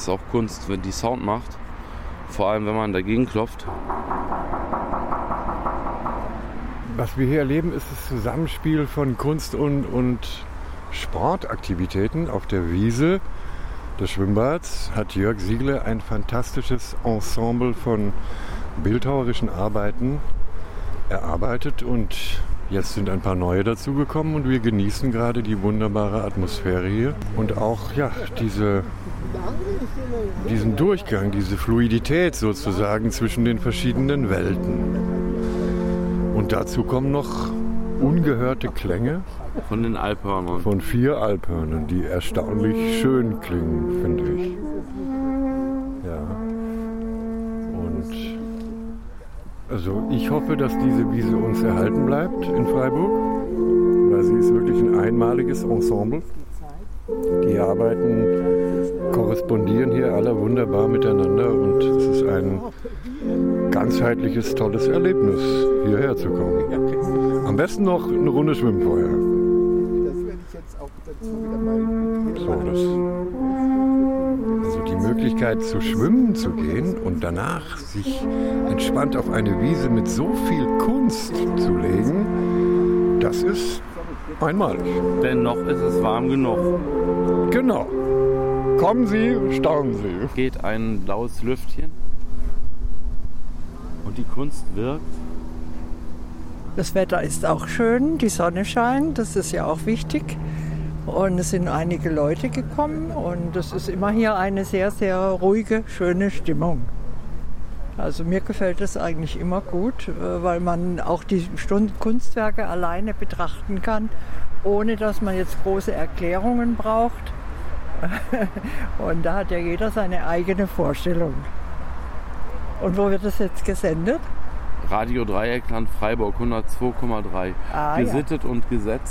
ist auch Kunst, wenn die Sound macht. Vor allem, wenn man dagegen klopft. Was wir hier erleben, ist das Zusammenspiel von Kunst und Sportaktivitäten. Auf der Wiese des Schwimmbads hat Jörg Siegle ein fantastisches Ensemble von bildhauerischen Arbeiten erarbeitet und jetzt sind ein paar neue dazugekommen und wir genießen gerade die wunderbare Atmosphäre hier und auch diesen Durchgang, diese Fluidität sozusagen zwischen den verschiedenen Welten. Und dazu kommen noch ungehörte Klänge Von den Alphörnern. von 4 Alphörnern, die erstaunlich schön klingen, finde ich. Ja. Und also ich hoffe, dass diese Wiese uns erhalten bleibt in Freiburg, weil sie ist wirklich ein einmaliges Ensemble. Die Arbeiten korrespondieren hier alle wunderbar miteinander und es ist ein ganzheitliches, tolles Erlebnis, hierher zu kommen. Am besten noch eine Runde schwimmen vorher. Also die Möglichkeit zu schwimmen zu gehen und danach sich entspannt auf eine Wiese mit so viel Kunst zu legen, das ist einmalig. Denn noch ist es warm genug. Genau. Kommen Sie, staunen Sie. Geht ein blaues Lüftchen und die Kunst wirkt. Das Wetter ist auch schön, die Sonne scheint, das ist ja auch wichtig. Und es sind einige Leute gekommen und es ist immer hier eine sehr, sehr ruhige, schöne Stimmung. Also mir gefällt es eigentlich immer gut, weil man auch die Kunstwerke alleine betrachten kann, ohne dass man jetzt große Erklärungen braucht. Und da hat ja jeder seine eigene Vorstellung. Und wo wird das jetzt gesendet? Radio Dreieckland Freiburg 102,3. Gesittet und gesetzt.